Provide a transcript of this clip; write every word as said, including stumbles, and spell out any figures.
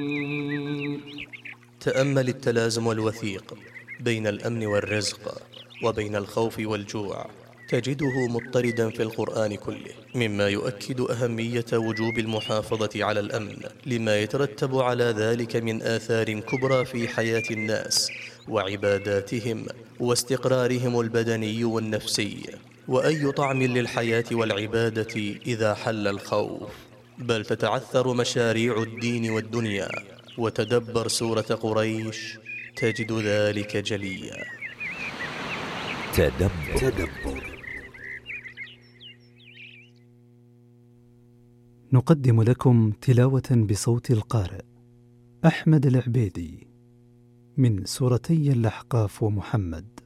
تأمل التلازم الوثيق بين الأمن والرزق وبين الخوف والجوع، تجده مضطردا في القرآن كله، مما يؤكد أهمية وجوب المحافظة على الأمن لما يترتب على ذلك من آثار كبرى في حياة الناس وعباداتهم واستقرارهم البدني والنفسي. وأي طعم للحياة والعبادة إذا حل الخوف؟ بل تتعثر مشاريع الدين والدنيا. وتدبر سورة قريش تجد ذلك جليا. تدبر, تدبر. نقدم لكم تلاوة بصوت القارئ أحمد العبيدي من سورتي الأحقاف ومحمد.